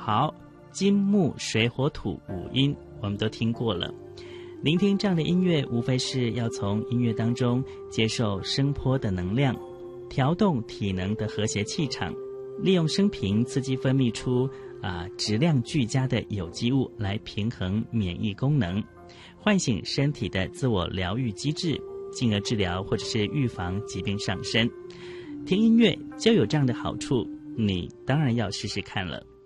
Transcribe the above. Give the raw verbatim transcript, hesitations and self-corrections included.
好，金木水火土五音我们都听过了。聆听这样的音乐，无非是要从音乐当中接受声波的能量，调动体能的和谐气场，利用声频刺激分泌出啊、呃、质量俱佳的有机物来平衡免疫功能，唤醒身体的自我疗愈机制，进而治疗或者是预防疾病上升。听音乐就有这样的好处，你当然要试试看了。